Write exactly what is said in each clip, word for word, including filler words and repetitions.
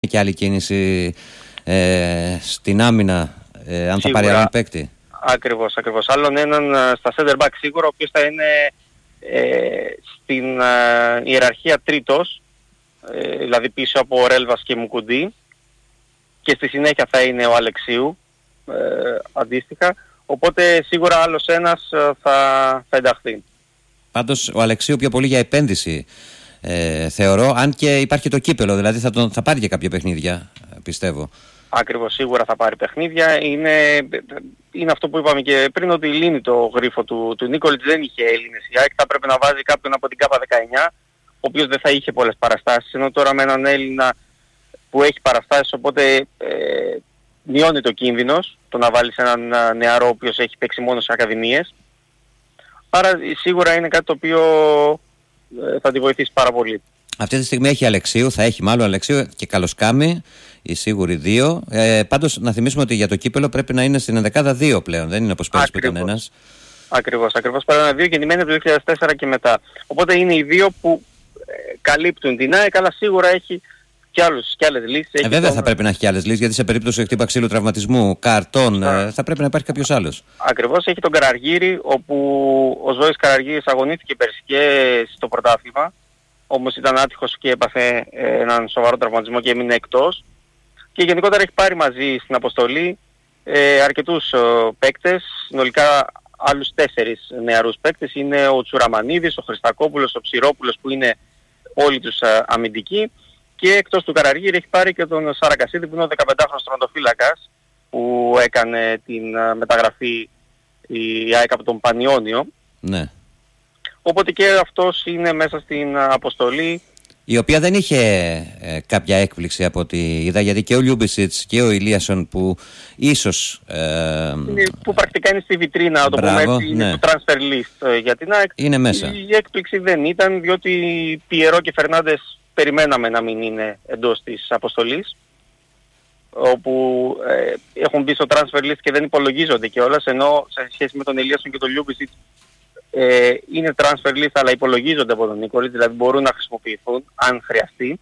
και άλλη κίνηση ε, στην άμυνα, ε, αν σίγουρα, θα πάρει άλλον παίκτη. Ακριβώς, ακριβώς. Άλλον έναν στα center back σίγουρα, ο οποίος θα είναι ε, στην ε, ιεραρχία τρίτος, ε, δηλαδή πίσω από Ρέλβας και Μουκουντή, και στη συνέχεια θα είναι ο Αλεξίου, ε, αντίστοιχα. Οπότε σίγουρα άλλος ένας θα, θα ενταχθεί. Πάντως ο Αλεξίου πιο πολύ για επένδυση, ε, θεωρώ, αν και υπάρχει το κύπελο, δηλαδή θα, τον, θα πάρει και κάποια παιχνίδια, πιστεύω. Ακριβώς, σίγουρα θα πάρει παιχνίδια. Είναι, είναι αυτό που είπαμε και πριν, ότι λύνει το γρίφο του, του Νίκολιτς. Δεν είχε Έλληνες η ΑΕΚ, θα πρέπει να βάζει κάποιον από την ΚΑΠΑ δεκαεννιά, ο οποίος δεν θα είχε πολλές παραστάσεις, ενώ τώρα με έναν Έλληνα που έχει παραστάσεις, οπότε ε, μειώνει το κίνδυνος το να βάλεις έναν νεαρό ο οποίος έχει παίξει μόνο σε ακαδημίες. Άρα σίγουρα είναι κάτι το οποίο ε, θα τη βοηθήσει πάρα πολύ. Αυτή τη στιγμή έχει Αλεξίου, θα έχει μάλλον Αλεξίου και Καλοσκάμη, οι σίγουροι δύο. Ε, πάντως να θυμίσουμε ότι για το κύπελο πρέπει να είναι στην ενδεκάδα δύο πλέον, δεν είναι όπως πέρυσι που ήταν ένας. Ακριβώς, ακριβώς. Πρέπει να είναι δύο γεννημένοι από το δύο χιλιάδες τέσσερα και μετά. Οπότε είναι οι δύο που ε, καλύπτουν την ΑΕΚ, αλλά σίγουρα έχει και, άλλους, και άλλες λύσεις. Ε, βέβαια τον... θα πρέπει να έχει και άλλες λύσεις, γιατί σε περίπτωση χτύπα ξύλου, τραυματισμού, καρτών, ε, θα πρέπει να υπάρχει κάποιος άλλος. Ακριβώς, έχει τον Καραργύρη, όπου ο Ζώης Καραργύρης αγωνίστηκε πέρσι και στο πρωτάθλημα, όμως ήταν άτυχος και έπαθε ε, έναν σοβαρό τραυματισμό και έμεινε εκτός. Και γενικότερα έχει πάρει μαζί στην αποστολή ε, αρκετούς ε, παίκτες, συνολικά άλλους τέσσερις νεαρούς παίκτες. Είναι ο Τσουραμανίδης, ο Χριστακόπουλος, ο Ψηρόπουλος, που είναι όλοι τους ε, αμυντικοί. Και εκτός του Καραργύρη έχει πάρει και τον Σαρακασίδη, που είναι ο δεκαπεντάχρονος τερματοφύλακας, που έκανε την uh, μεταγραφή η ΑΕΚ από τον Πανιόνιο. Ναι. Οπότε και αυτός είναι μέσα στην uh, αποστολή. Η οποία δεν είχε ε, κάποια έκπληξη από ό,τι είδα, γιατί και ο Λιούμπισιτς και ο Ηλίασον, που ίσως... Ε, είναι, που πρακτικά είναι στη βιτρίνα, το πούμε έτσι, είναι ναι. το transfer list uh, για την ΑΕΚ. Είναι μέσα. Η, η έκπληξη δεν ήταν, διότι Πιερό και Φερνάντες περιμέναμε να μην είναι εντός της αποστολής, όπου ε, έχουν μπει στο transfer list και δεν υπολογίζονται κιόλας, ενώ σε σχέση με τον Ηλίασον και τον Λιούμπισιτς ε, είναι transfer list αλλά υπολογίζονται από τον Νίκολιτς, δηλαδή μπορούν να χρησιμοποιηθούν αν χρειαστεί,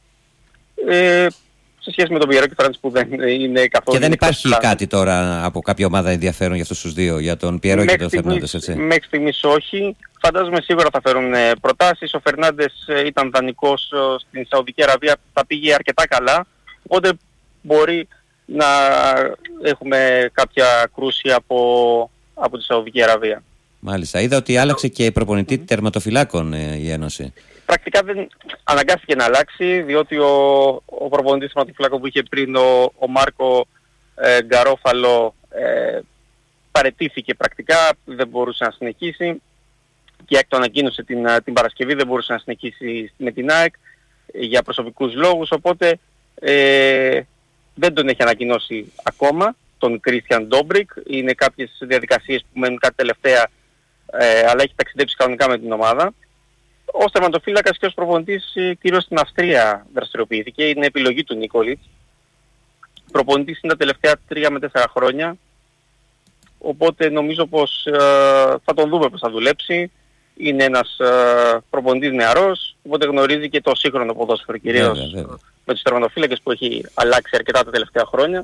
ε, σε σχέση με τον Πιερό και Φερνάντες που δεν είναι καθόλου... Και δεν υπάρχει πλάνο. Κάτι τώρα από κάποια ομάδα ενδιαφέρον για αυτούς τους δύο, για τον Πιερό και τον Φερνάντες, έτσι? Μέχρι στιγμής όχι. Φαντάζομαι σίγουρα θα φέρουν ε, προτάσεις. Ο Φερνάντες ε, ήταν δανεικός ε, στην Σαουδική Αραβία, θα πήγε αρκετά καλά, οπότε μπορεί να έχουμε κάποια κρούση από, από τη Σαουδική Αραβία. Μάλιστα. Είδα ότι άλλαξε και προπονητή mm-hmm. τερματοφυλάκων ε, η Ένωση. Πρακτικά δεν αναγκάστηκε να αλλάξει, διότι ο, ο προπονητής τερματοφυλάκων που είχε πριν, ο, ο Μάρκο ε, Γκαρόφαλο, ε, παραιτήθηκε πρακτικά, δεν μπορούσε να συνεχίσει. Και ΑΕΚ το ανακοίνωσε την, την Παρασκευή, δεν μπορούσε να συνεχίσει με την ΑΕΚ για προσωπικούς λόγους, οπότε ε, δεν τον έχει ανακοινώσει ακόμα τον Κρίστιαν Ντόμπρικ. Είναι κάποιες διαδικασίες που μένουν κάτι τελευταία, ε, αλλά έχει ταξιδέψει κανονικά με την ομάδα. Ως τερματοφύλακας και ως προπονητής κυρίως στην Αυστρία δραστηριοποιήθηκε, είναι επιλογή του Νίκολιτς. Προπονητής είναι τα τελευταία τρία με τέσσερα χρόνια, οπότε νομίζω πως ε, θα τον δούμε πως θα δουλέψει. Είναι ένας ε, προπονητής νεαρός, οπότε γνωρίζει και το σύγχρονο ποδόσφαιρο, κυρίως βέβαια, βέβαια. με τους τερματοφύλακες που έχει αλλάξει αρκετά τα τελευταία χρόνια.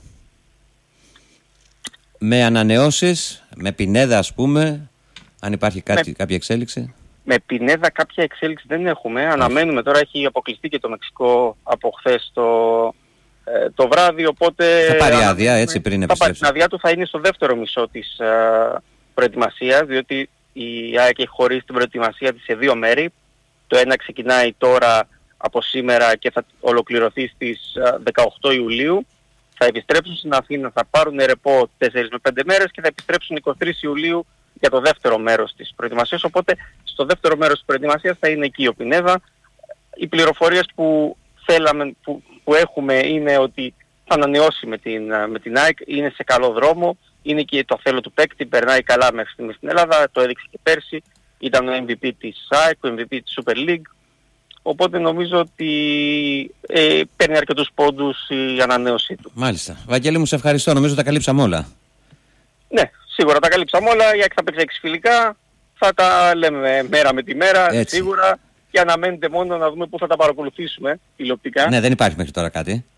Με ανανεώσεις, με Πινέδα ας πούμε, αν υπάρχει κάτι, με, κάποια εξέλιξη? Με Πινέδα κάποια εξέλιξη δεν έχουμε, αναμένουμε. Τώρα έχει αποκλειστεί και το Μεξικό από χθες το, ε, το βράδυ, οπότε... Θα πάρει άδεια έτσι πριν επιστρέψει. Θα πάρει την άδειά του, θα είναι στο δεύτερο μισό της ε, προετοιμασίας, διότι η ΑΕΚ έχει χωρίσει την προετοιμασία της σε δύο μέρη. Το ένα ξεκινάει τώρα από σήμερα και θα ολοκληρωθεί στις δεκαοκτώ Ιουλίου. Θα επιστρέψουν στην Αθήνα, θα πάρουν ρεπό τέσσερις με πέντε μέρες και θα επιστρέψουν εικοστή τρίτη Ιουλίου για το δεύτερο μέρος της προετοιμασίας. Οπότε στο δεύτερο μέρος της προετοιμασίας θα είναι εκεί ο Πινέδα. Οι πληροφορίες που θέλαμε, που, που έχουμε, είναι ότι θα ανανεώσει με την, με την ΑΕΚ, είναι σε καλό δρόμο. Είναι και το θέλω του παίκτη, περνάει καλά μέχρι στιγμή στην Ελλάδα, το έδειξε και πέρσι, ήταν ο εμ βι πι της ΑΕΚ, ο εμ βι πι της Super League, οπότε νομίζω ότι ε, παίρνει αρκετούς πόντους η ανανέωσή του. Μάλιστα. Βαγγέλη μου, σε ευχαριστώ, νομίζω τα καλύψαμε όλα. Ναι, σίγουρα τα καλύψαμε όλα, η ΑΕΚ θα παίξει έξι φιλικά, θα τα λέμε μέρα με τη μέρα, έτσι. Σίγουρα, και αναμένετε μόνο να δούμε πού θα τα παρακολουθήσουμε τηλεοπτικά. Ναι, δεν υπάρχει μέχρι τώρα κάτι.